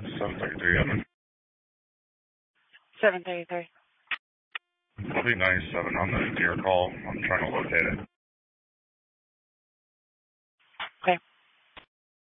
733 Edmund. 733. Fleet 97 on the deer call. I'm trying to locate it.